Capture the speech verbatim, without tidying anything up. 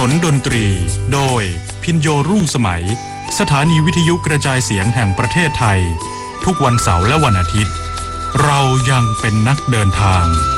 นดนตรีโดยพินโยรุ่งสมัยสถานีวิทยุกระจายเสียงแห่งประเทศไทยทุกวันเสาร์และวันอาทิตย์เรายังเป็นนักเดินทาง